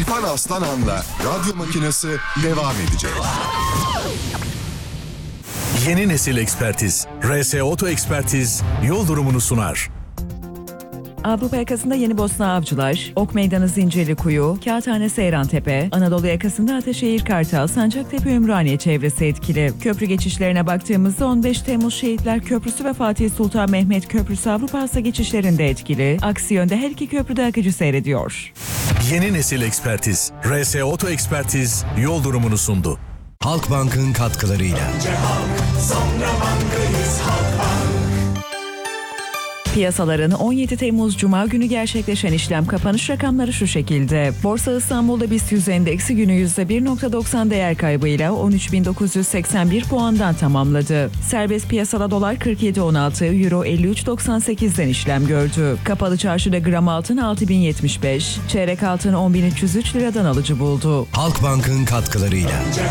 İrfan Aslanan'la radyo makinesi devam edecek. Yeni nesil ekspertiz. RS Oto Ekspertiz yol durumunu sunar. Avrupa yakasında Yenibosna Avcılar, Ok Meydanı Zincirlikuyu, Kağıthane Seyrantepe, Anadolu yakasında Ataşehir Kartal, Sancaktepe Ümraniye çevresi etkili. Köprü geçişlerine baktığımızda 15 Temmuz Şehitler Köprüsü ve Fatih Sultan Mehmet Köprüsü Avrupa Hassa geçişlerinde etkili. Aksi yönde her iki köprüde akıcı seyrediyor. Yeni nesil ekspertiz. RS Oto Ekspertiz yol durumunu sundu. Halkbank'ın katkılarıyla. Önce halk, sonra bankayız Halkbank. Piyasaların 17 Temmuz Cuma günü gerçekleşen işlem kapanış rakamları şu şekilde. Borsa İstanbul'da BIST 100 endeksi günü %1.90 değer kaybıyla 13.981 puandan tamamladı. Serbest piyasada dolar 47.16, euro 53.98'den işlem gördü. Kapalı çarşıda gram altın 6.075, çeyrek altın 10.303 liradan alıcı buldu. Halkbank'ın katkılarıyla. Önce